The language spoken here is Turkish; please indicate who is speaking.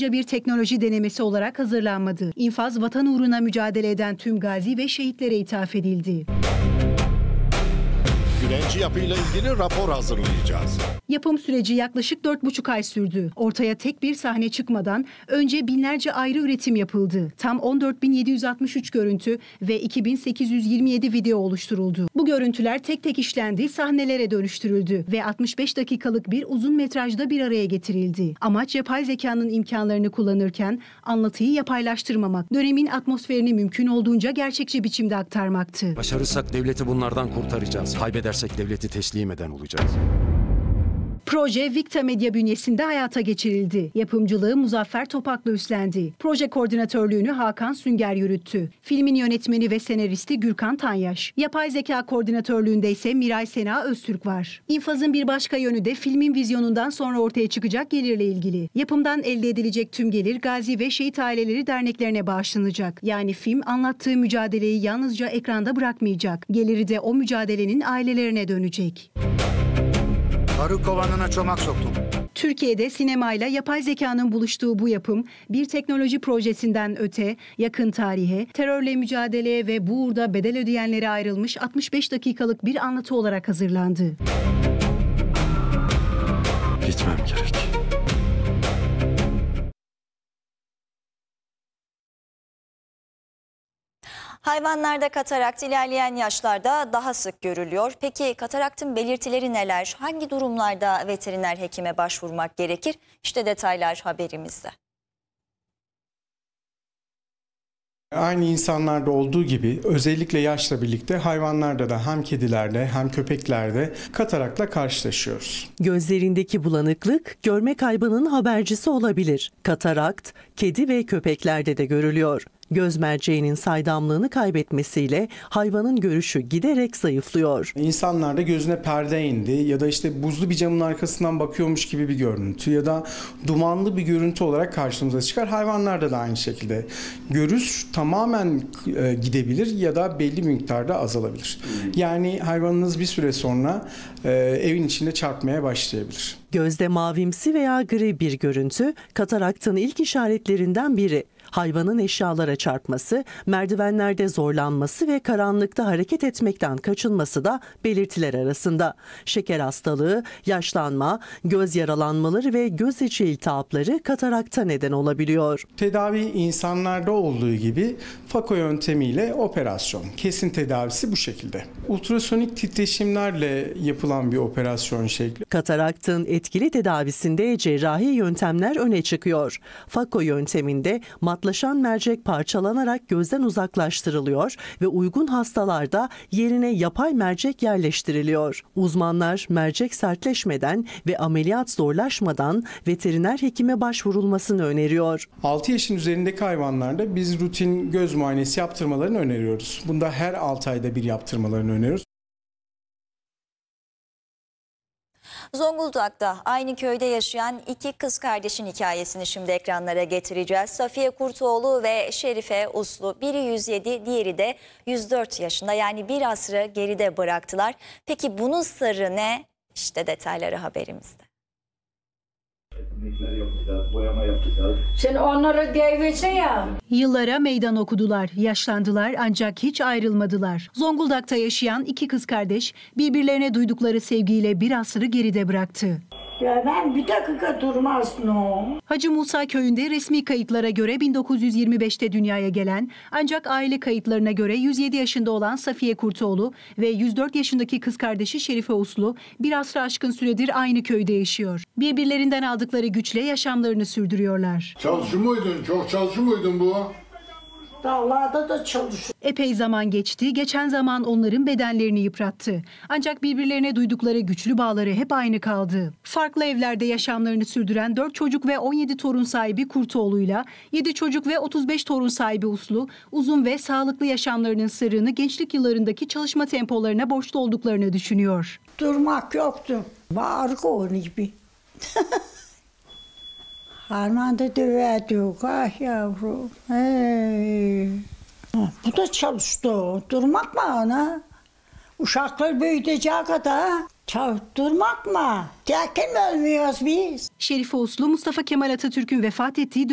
Speaker 1: yalnızca bir teknoloji denemesi olarak hazırlanmadı. İnfaz vatan uğruna mücadele eden tüm gazi ve şehitlere ithaf edildi.
Speaker 2: Direnci yapıyla ilgili rapor hazırlayacağız.
Speaker 1: Yapım süreci yaklaşık 4,5 ay sürdü. Ortaya tek bir sahne çıkmadan önce binlerce ayrı üretim yapıldı. Tam 14.763 görüntü ve 2.827 video oluşturuldu. Bu görüntüler tek tek işlendi, sahnelere dönüştürüldü ve 65 dakikalık bir uzun metrajda bir araya getirildi. Amaç yapay zekanın imkanlarını kullanırken anlatıyı yapaylaştırmamak, dönemin atmosferini mümkün olduğunca gerçekçi biçimde aktarmaktı.
Speaker 3: Başarırsak devleti bunlardan kurtaracağız. Kaybedersek devleti teslim eden olacağız.
Speaker 1: Proje Victa Medya bünyesinde hayata geçirildi. Yapımcılığı Muzaffer Topaklı üstlendi. Proje koordinatörlüğünü Hakan Sünger yürüttü. Filmin yönetmeni ve senaristi Gürkan Tanyaş. Yapay zeka koordinatörlüğünde ise Miray Sena Öztürk var. İnfaz'ın bir başka yönü de filmin vizyonundan sonra ortaya çıkacak gelirle ilgili. Yapımdan elde edilecek tüm gelir Gazi ve Şehit Aileleri derneklerine bağışlanacak. Yani film anlattığı mücadeleyi yalnızca ekranda bırakmayacak. Geliri de o mücadelenin ailelerine dönecek.
Speaker 4: Arı kovanına çomak soktum.
Speaker 1: Türkiye'de sinemayla yapay zekanın buluştuğu bu yapım bir teknoloji projesinden öte yakın tarihe, terörle mücadeleye ve bu uğurda bedel ödeyenlere ayrılmış 65 dakikalık bir anlatı olarak hazırlandı.
Speaker 3: Gitmem gerek.
Speaker 5: Hayvanlarda katarakt ilerleyen yaşlarda daha sık görülüyor. Peki kataraktın belirtileri neler? Hangi durumlarda veteriner hekime başvurmak gerekir? İşte detaylar haberimizde.
Speaker 6: Aynı insanlarda olduğu gibi özellikle yaşla birlikte hayvanlarda da hem kedilerde hem köpeklerde katarakla karşılaşıyoruz.
Speaker 7: Gözlerindeki bulanıklık görme kaybının habercisi olabilir. Katarakt kedi ve köpeklerde de görülüyor. Göz merceğinin saydamlığını kaybetmesiyle hayvanın görüşü giderek zayıflıyor.
Speaker 6: İnsanlarda gözüne perde indi ya da işte buzlu bir camın arkasından bakıyormuş gibi bir görüntü ya da dumanlı bir görüntü olarak karşımıza çıkar. Hayvanlarda da aynı şekilde. Görüş tamamen gidebilir ya da belli bir miktarda azalabilir. Yani hayvanınız bir süre sonra evin içinde çarpmaya başlayabilir.
Speaker 7: Gözde mavimsi veya gri bir görüntü kataraktın ilk işaretlerinden biri. Hayvanın eşyalara çarpması, merdivenlerde zorlanması ve karanlıkta hareket etmekten kaçınması da belirtiler arasında. Şeker hastalığı, yaşlanma, göz yaralanmaları ve göz içi iltihapları katarakta neden olabiliyor.
Speaker 6: Tedavi insanlarda olduğu gibi Fako yöntemiyle operasyon. Kesin tedavisi bu şekilde. Ultrasonik titreşimlerle yapılan bir operasyon şekli.
Speaker 7: Kataraktın etkili tedavisinde cerrahi yöntemler öne çıkıyor. Fako yönteminde matlaşan mercek parçalanarak gözden uzaklaştırılıyor ve uygun hastalarda yerine yapay mercek yerleştiriliyor. Uzmanlar mercek sertleşmeden ve ameliyat zorlaşmadan veteriner hekime başvurulmasını öneriyor.
Speaker 6: 6 yaşın üzerindeki hayvanlarda biz rutin göz muayenesi yaptırmalarını öneriyoruz. Bunda her 6 ayda bir yaptırmalarını öneriyoruz.
Speaker 5: Zonguldak'ta aynı köyde yaşayan iki kız kardeşin hikayesini şimdi ekranlara getireceğiz. Safiye Kurtoğlu ve Şerife Uslu. Biri 107, diğeri de 104 yaşında. Yani bir asrı geride bıraktılar. Peki bunun sırrı ne? İşte detayları haberimizde.
Speaker 8: Sen onlara devretsen ya.
Speaker 1: Yıllara meydan okudular, yaşlandılar ancak hiç ayrılmadılar. Zonguldak'ta yaşayan iki kız kardeş birbirlerine duydukları sevgiyle bir asrı geride bıraktı.
Speaker 8: Ya ben bir dakika durmazdım o.
Speaker 1: Hacı Musa köyünde resmi kayıtlara göre 1925'te dünyaya gelen ancak aile kayıtlarına göre 107 yaşında olan Safiye Kurtoğlu ve 104 yaşındaki kız kardeşi Şerife Uslu bir asrı aşkın süredir aynı köyde yaşıyor. Birbirlerinden aldıkları güçle yaşamlarını sürdürüyorlar.
Speaker 2: Çalışır mıydın? Çok çalışır mıydın bu?
Speaker 8: Dağlarda da çalışıyor.
Speaker 1: Epey zaman geçti. Geçen zaman onların bedenlerini yıprattı. Ancak birbirlerine duydukları güçlü bağları hep aynı kaldı. Farklı evlerde yaşamlarını sürdüren 4 çocuk ve 17 torun sahibi Kurtoğlu'yla 7 çocuk ve 35 torun sahibi Uslu, uzun ve sağlıklı yaşamlarının sırrını gençlik yıllarındaki çalışma tempolarına borçlu olduklarını düşünüyor.
Speaker 8: Durmak yoktu. Bağırık onun gibi. Harmanda döverdi. Ah yavrum. Hey. Bu da çalıştı. Durmak mı ana? Uşaklar büyüteceği kadar. Durmak mı? Derken mi ölmüyoruz biz?
Speaker 1: Şerife Uslu, Mustafa Kemal Atatürk'ün vefat ettiği